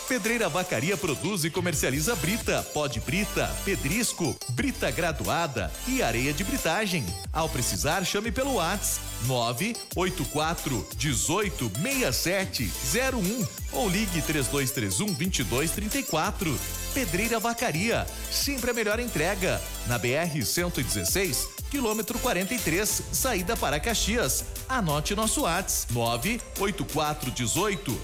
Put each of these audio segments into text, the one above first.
Pedreira Vacaria produz e comercializa brita, pó de brita, pedrisco, brita graduada e areia de britagem. Ao precisar, chame pelo WhatsApp 984 18 6701 ou ligue 3231-2234. Pedreira Vacaria, sempre a melhor entrega. Na BR-116, quilômetro 43, saída para Caxias. Anote nosso WhatsApp 984 18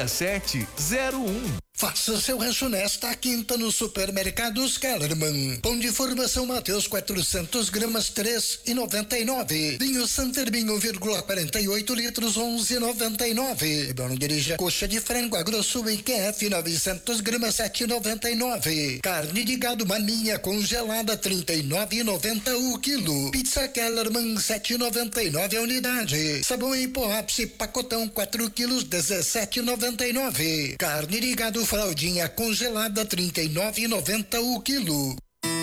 6701. Faça seu rancho nesta quinta no Supermercados Kellerman. Pão de formação Mateus 400 gramas 3,99. Vinho Santermin 1,48 litros 11,99. Não dirija coxa de frango agrosso em QF 900 gramas 7,99. Carne de gado maminha congelada 39,90 o quilo. Pizza Kellerman 7,99 a unidade. Sabão em pó ápice pacotão 4 quilos 17,99. Carne de gado fraldinha congelada 39,90 o quilo.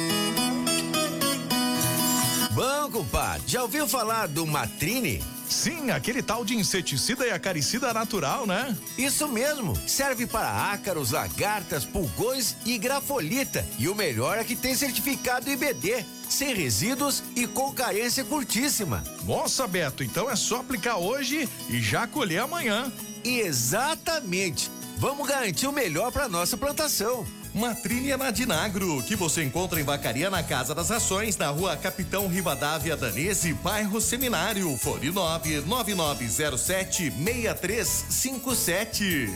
Bom, compadre, já ouviu falar do Matrine? Sim, aquele tal de inseticida e acaricida natural, né? Isso mesmo, serve para ácaros, lagartas, pulgões e grafolita. E o melhor é que tem certificado IBD, sem resíduos e com carência curtíssima. Nossa, Beto, então é só aplicar hoje e já colher amanhã. Exatamente. Vamos garantir o melhor para nossa plantação. Matrine é na Dinagro, que você encontra em Vacaria na Casa das Rações, na rua Capitão Rivadavia Danese, bairro Seminário, fone 99907-6357.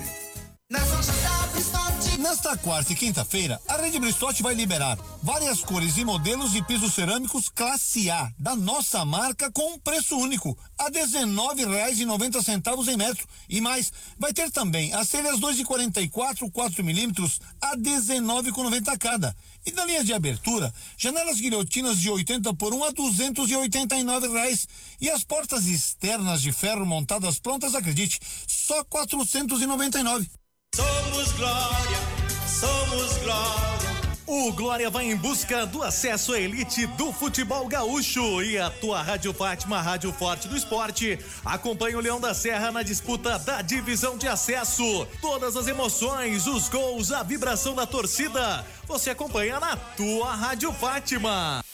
Nesta quarta e quinta-feira, a Rede Bristotti vai liberar várias cores e modelos de pisos cerâmicos classe A, da nossa marca, com um preço único, a R$19,90 em metro. E mais, vai ter também as telhas 2,44, 4 milímetros, a R$19,90 cada. E na linha de abertura, janelas guilhotinas de 80 por 1 a R$289. E as portas externas de ferro montadas prontas, acredite, só R$499. Somos Glória, somos Glória. O Glória vai em busca do acesso à elite do futebol gaúcho e a tua Rádio Fátima, a Rádio Forte do Esporte, acompanha o Leão da Serra na disputa da divisão de acesso. Todas as emoções, os gols, a vibração da torcida, você acompanha na tua Rádio Fátima.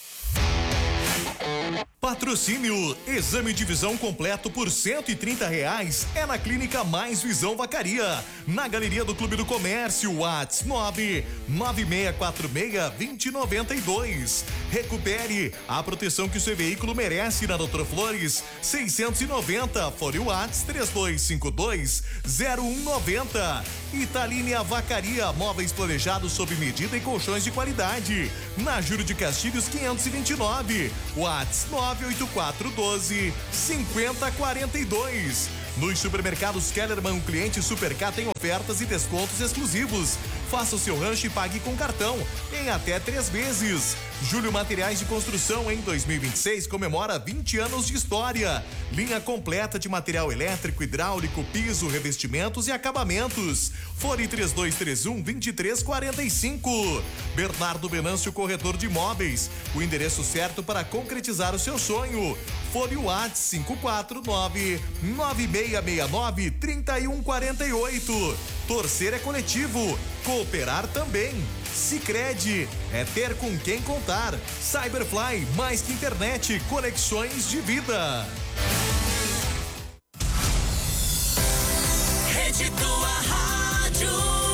Patrocínio, exame de visão completo por R$130 é na Clínica Mais Visão Vacaria, na Galeria do Clube do Comércio, WhatsApp 99646-2092. Recupere a proteção que o seu veículo merece na Doutor Flores 690, fora o WhatsApp 3252-0190. Italine Vacaria, móveis planejados sob medida e colchões de qualidade, na Júlio de Castilhos 529, WhatsApp 98412-5042. Nos supermercados Kellerman, o cliente Supercar tem ofertas e descontos exclusivos. Faça o seu rancho e pague com cartão em até 3 vezes. Júlio Materiais de Construção, em 2026, comemora 20 anos de história. Linha completa de material elétrico, hidráulico, piso, revestimentos e acabamentos. Fone 3231-2345. Bernardo Venâncio, corretor de imóveis. O endereço certo para concretizar o seu sonho. Fone WhatsApp 549-9669-3148. Torcer é coletivo, cooperar também. Sicredi é ter com quem contar. Cyberfly, mais que internet, conexões de vida. Rede Tua Rádio.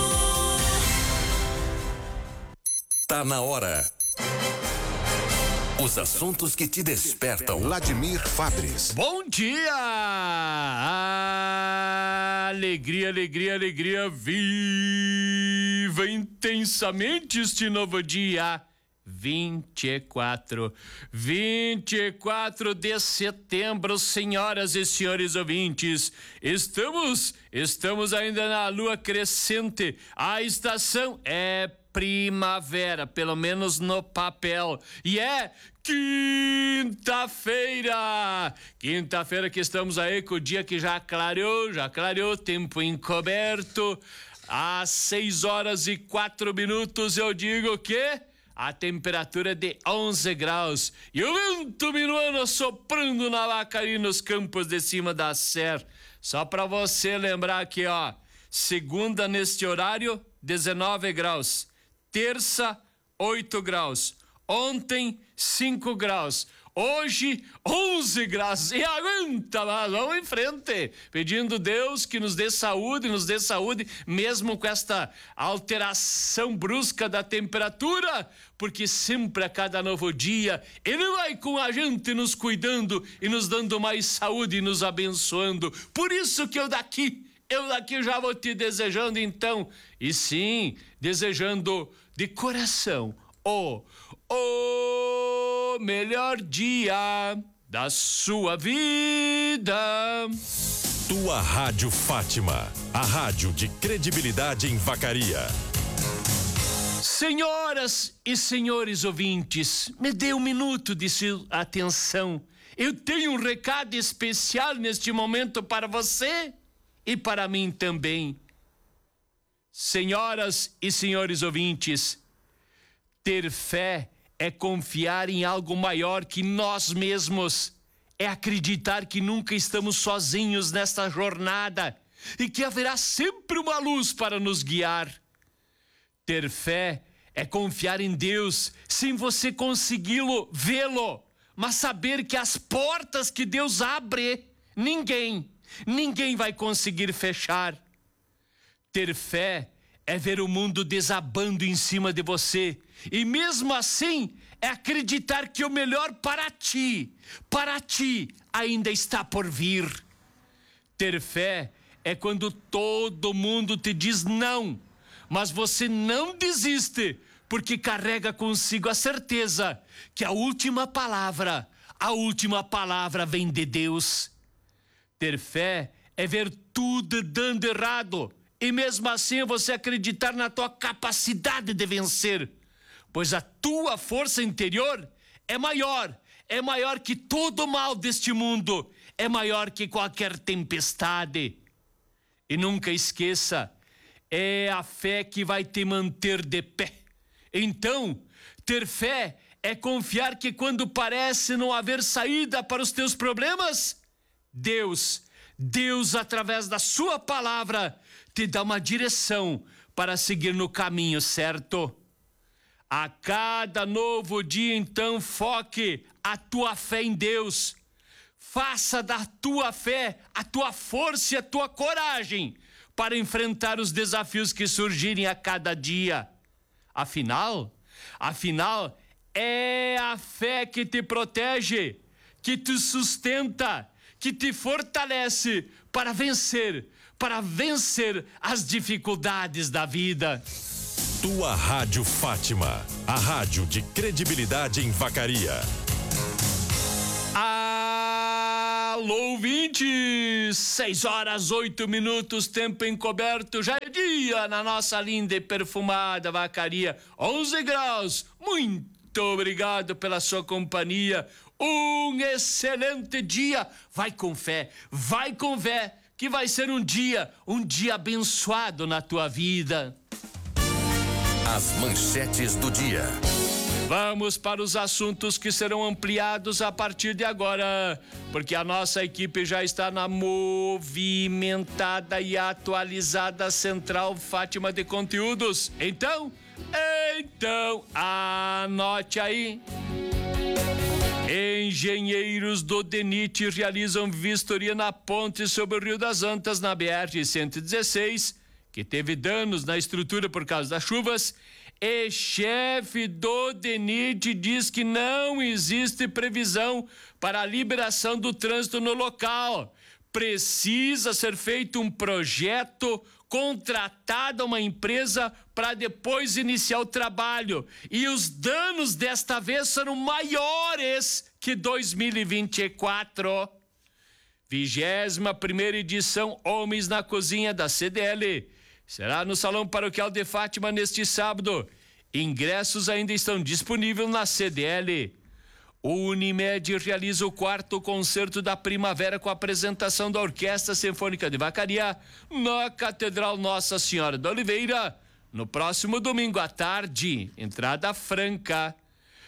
Tá na hora. Os assuntos que te despertam. Vladimir Fabres. Bom dia! Alegria, alegria, alegria. Viva intensamente este novo dia. 24 de setembro, senhoras e senhores ouvintes. Estamos ainda na lua crescente. A estação é primavera, pelo menos no papel. E é quinta-feira que estamos aí com o dia que já clareou, tempo encoberto. Às 6h04, eu digo que a temperatura é de 11 graus e o vento minuano soprando na Vacaria, nos campos de cima da serra. Só pra você lembrar aqui, ó, Segunda, neste horário, 19 graus. Terça, 8 graus. Ontem, 5 graus. Hoje, 11 graus. E aguenta, mas vamos em frente. Pedindo Deus que nos dê saúde, mesmo com esta alteração brusca da temperatura, porque sempre a cada novo dia, Ele vai com a gente nos cuidando e nos dando mais saúde e nos abençoando. Por isso que eu daqui já vou te desejando então, e sim, desejando de coração o melhor dia da sua vida. Tua Rádio Fátima, a rádio de credibilidade em Vacaria. Senhoras e senhores ouvintes, me dê um minuto de sua atenção. Eu tenho um recado especial neste momento para você e para mim também. Senhoras e senhores ouvintes, ter fé é confiar em algo maior que nós mesmos. É acreditar que nunca estamos sozinhos nesta jornada e que haverá sempre uma luz para nos guiar. Ter fé é confiar em Deus sem você consegui-lo vê-lo, mas saber que as portas que Deus abre, ninguém vai conseguir fechar. Ter fé é ver o mundo desabando em cima de você e mesmo assim é acreditar que o melhor para ti ainda está por vir. Ter fé é quando todo mundo te diz não, mas você não desiste, porque carrega consigo a certeza que a última palavra vem de Deus. Ter fé é ver tudo dando errado e mesmo assim você acreditar na tua capacidade de vencer, pois a tua força interior é maior que todo o mal deste mundo, é maior que qualquer tempestade. E nunca esqueça, é a fé que vai te manter de pé. Então, ter fé é confiar que quando parece não haver saída para os teus problemas, Deus, através da sua palavra, te dá uma direção para seguir no caminho certo. A cada novo dia, então, foque a tua fé em Deus. Faça da tua fé a tua força e a tua coragem para enfrentar os desafios que surgirem a cada dia. Afinal, é a fé que te protege, que te sustenta, que te fortalece para vencer as dificuldades da vida. Tua Rádio Fátima, a rádio de credibilidade em Vacaria. Alô, ouvintes! 6h08, tempo encoberto, já é dia na nossa linda e perfumada Vacaria, 11 graus. Muito obrigado pela sua companhia. Um excelente dia. Vai com fé, que vai ser um dia abençoado na tua vida. As manchetes do dia. Vamos para os assuntos que serão ampliados a partir de agora, porque a nossa equipe já está na movimentada e atualizada Central Fátima de Conteúdos. Então, anote aí. Engenheiros do DENIT realizam vistoria na ponte sobre o Rio das Antas, na BR-116, que teve danos na estrutura por causa das chuvas, e chefe do DENIT diz que não existe previsão para a liberação do trânsito no local. Precisa ser feito um projeto, contratada uma empresa para depois iniciar o trabalho. E os danos desta vez serão maiores que 2024. 21ª edição Homens na Cozinha da CDL. Será no Salão Paroquial de Fátima neste sábado. Ingressos ainda estão disponíveis na CDL. O Unimed realiza o 4º concerto da primavera com a apresentação da Orquestra Sinfônica de Vacaria na Catedral Nossa Senhora da Oliveira, no próximo domingo à tarde, entrada franca.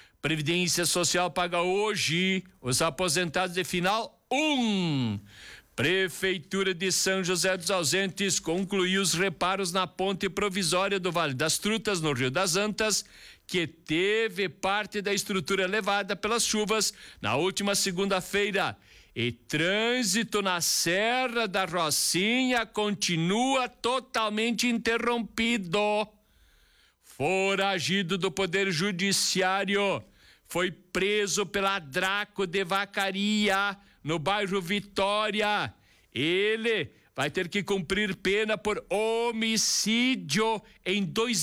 Previdência Social paga hoje os aposentados de final 1. Prefeitura de São José dos Ausentes concluiu os reparos na ponte provisória do Vale das Trutas, no Rio das Antas, que teve parte da estrutura levada pelas chuvas na última segunda-feira. E trânsito na Serra da Rocinha continua totalmente interrompido. Foragido do Poder Judiciário, foi preso pela Draco de Vacaria, no bairro Vitória. Ele vai ter que cumprir pena por homicídio em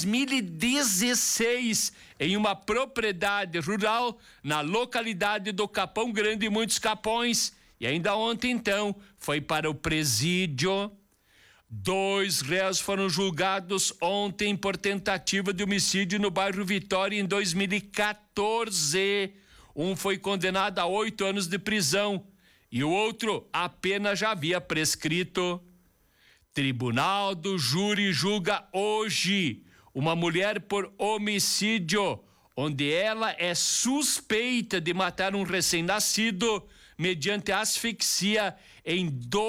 2016 em uma propriedade rural na localidade do Capão Grande, Muitos Capões. E ainda ontem, então, foi para o presídio. 2 réus foram julgados ontem por tentativa de homicídio no bairro Vitória em 2014. Um foi condenado a 8 anos de prisão e o outro a pena já havia prescrito. Tribunal do Júri julga hoje uma mulher por homicídio, onde ela é suspeita de matar um recém-nascido mediante asfixia em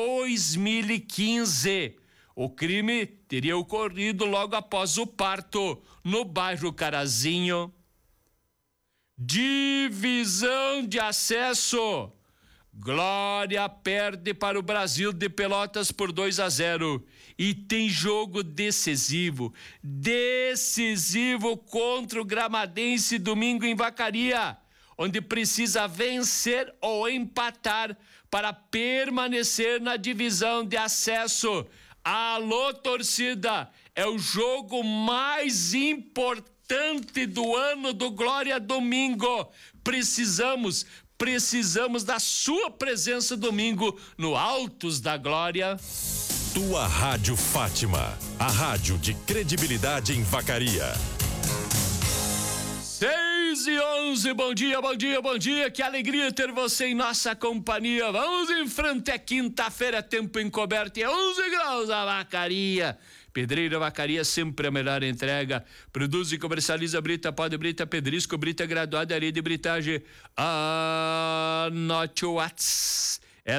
2015. O crime teria ocorrido logo após o parto, no bairro Carazinho. Divisão de acesso. Glória perde para o Brasil de Pelotas por 2-0 e tem jogo decisivo contra o Gramadense domingo em Vacaria, onde precisa vencer ou empatar para permanecer na divisão de acesso. Alô, torcida, é o jogo mais importante do ano do Glória domingo. Precisamos da sua presença domingo no Altos da Glória. Tua Rádio Fátima, a rádio de credibilidade em Vacaria. 6:11, bom dia, que alegria ter você em nossa companhia. Vamos em frente, é quinta-feira, tempo encoberto e é 11 graus a Vacaria. Pedreira Vacaria, sempre a melhor entrega. Produz e comercializa brita, pó de brita, pedrisco, brita graduada, areia de britagem. Anote o WhatsApp. É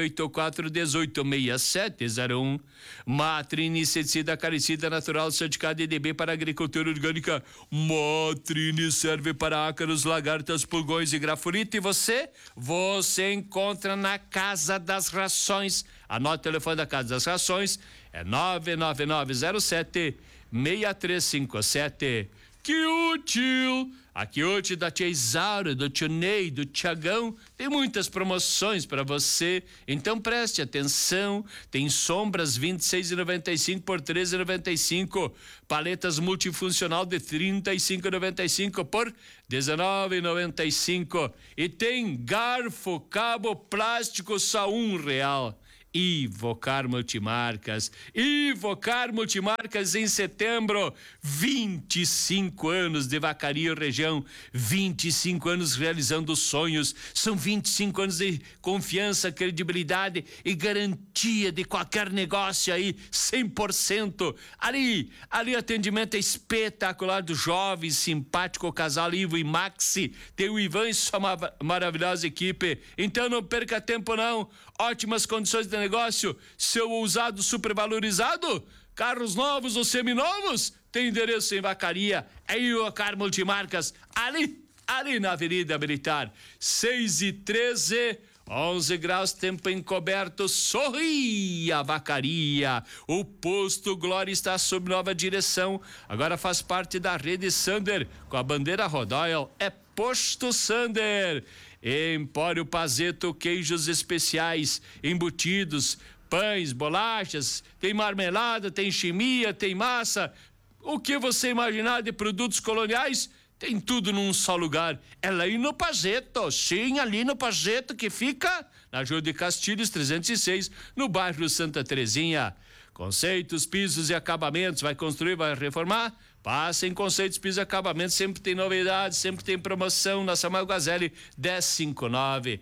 984-186701. Matrine inseticida acaricida natural certificado EDB para agricultura orgânica. Matrine serve para ácaros, lagartas, pulgões e grafolita. E você encontra na Casa das Rações. Anote o telefone da Casa das Rações. É 99907-6357. Que útil! Aqui hoje da tia Isaura, do tio Ney, do Tiagão, tem muitas promoções para você, então preste atenção. Tem sombras 26,95 por 13,95, paletas multifuncional de 35,95 por 19,95 e tem garfo, cabo plástico só R$1. Ivocar Multimarcas em setembro, 25 anos de Vacaria região, 25 anos realizando sonhos, são 25 anos de confiança, credibilidade e garantia de qualquer negócio aí, 100%. Ali atendimento é espetacular do jovem, simpático casal Ivo e Maxi, tem o Ivan e sua maravilhosa equipe, então não perca tempo não, ótimas condições de negócio, seu usado supervalorizado, carros novos ou seminovos, tem endereço em Vacaria, é Ivocar Multimarcas, ali na Avenida Militar, 6:13, 11 graus, tempo encoberto, sorria Vacaria, o posto Glória está sob nova direção, agora faz parte da rede Sander, com a bandeira Rodoyle, é Posto Sander. Empório Pazeto, queijos especiais, embutidos, pães, bolachas, tem marmelada, tem chimia, tem massa, o que você imaginar de produtos coloniais, tem tudo num só lugar. É ali no Pazeto, sim, ali no Pazeto, que fica na Júlio de Castilhos 306, no bairro Santa Terezinha. Conceitos, pisos e acabamentos, vai construir, vai reformar? Passa em Conceitos, Pisos e Acabamentos, sempre tem novidades, sempre tem promoção na Samuel Gazelle 1059.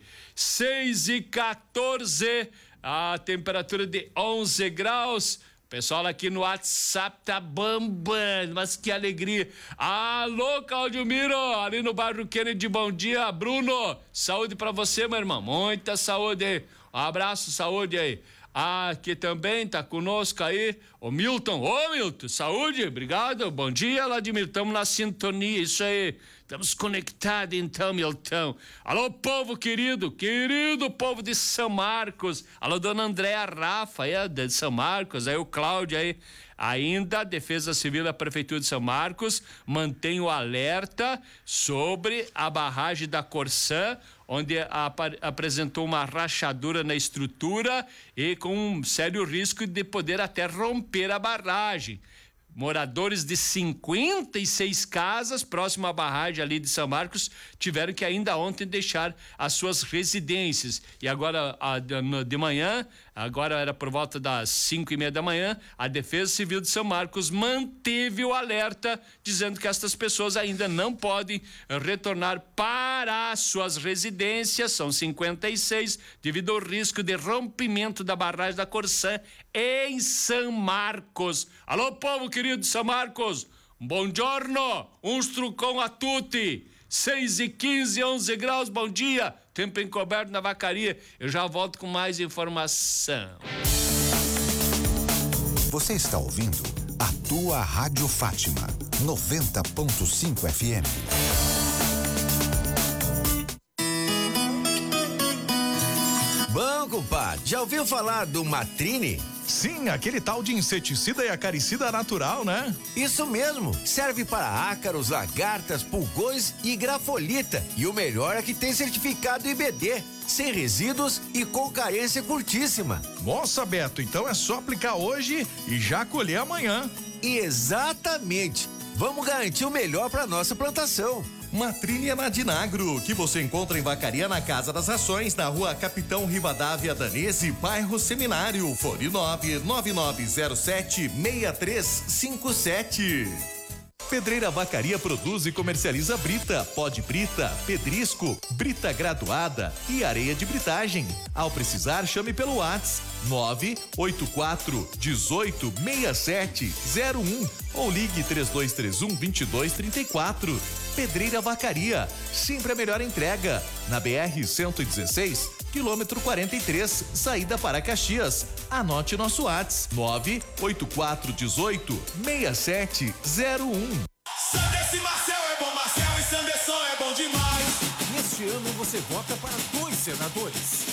6:14, a temperatura de 11 graus. Pessoal aqui no WhatsApp tá bambando, mas que alegria. Alô, Claudio-Miro, ali no bairro Kennedy, bom dia. Bruno, saúde pra você, meu irmão, muita saúde. Um abraço, saúde aí. Aqui também tá conosco aí o Milton. Ô, Milton, saúde, obrigado, bom dia, Vladimir, estamos na sintonia, isso aí, estamos conectados então, Milton. Alô, povo querido povo de São Marcos, alô, dona Andréa Rafa, de São Marcos, aí o Cláudio aí. Ainda a Defesa Civil da Prefeitura de São Marcos mantém o alerta sobre a barragem da Corsã, onde apresentou uma rachadura na estrutura e com um sério risco de poder até romper a barragem. Moradores de 56 casas próximo à barragem ali de São Marcos tiveram que ainda ontem deixar as suas residências. E agora de manhã, agora era por volta das 5:30 da manhã, a Defesa Civil de São Marcos manteve o alerta, dizendo que estas pessoas ainda não podem retornar para as suas residências, são 56, devido ao risco de rompimento da barragem da Corsã em São Marcos. Alô, povo querido de São Marcos, buongiorno, trucão a tutti. 6:15, 11 graus, bom dia. Tempo encoberto na Vacaria. Eu já volto com mais informação. Você está ouvindo a tua Rádio Fátima, 90.5 FM. Bom, compadre, já ouviu falar do Matrine? Sim, aquele tal de inseticida e acaricida natural, né? Isso mesmo, serve para ácaros, lagartas, pulgões e grafolita. E o melhor é que tem certificado IBD, sem resíduos e com carência curtíssima. Nossa, Beto, então é só aplicar hoje e já colher amanhã. Exatamente, vamos garantir o melhor para nossa plantação. Matrine Nadinagro, que você encontra em Vacaria na Casa das Rações, na rua Capitão Rivadavia Danese, bairro Seminário, fone 99907-6357. Pedreira Vacaria produz e comercializa brita, pó de brita, pedrisco, brita graduada e areia de britagem. Ao precisar, chame pelo WhatsApp 984 18 6701 ou ligue 3231-2234. Pedreira Vacaria, sempre a melhor entrega. Na BR-116, quilômetro 43, saída para Caxias. Anote nosso WhatsApp 984 18 6701. Sanderson e Marcel é bom, Marcel e Sanderson é bom demais. Neste ano você vota para 2 senadores.